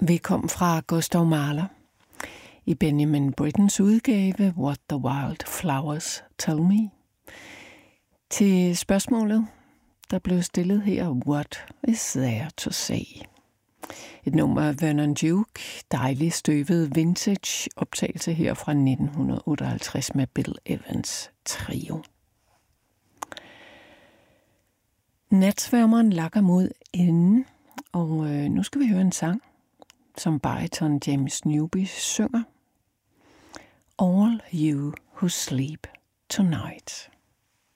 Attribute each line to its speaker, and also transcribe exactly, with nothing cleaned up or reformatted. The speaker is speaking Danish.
Speaker 1: Vi kom fra Gustav Mahler i Benjamin Brittens udgave What the Wild Flowers Tell Me. Til spørgsmålet, der blev stillet her, What is there to say? Et nummer af Vernon Duke, dejlig støvet vintage optagelse her fra nitten otteoghalvtreds med Bill Evans Trio. Natsværmeren lakker mod enden, og øh, nu skal vi høre en sang, som bariton James Newby synger. All you who sleep tonight.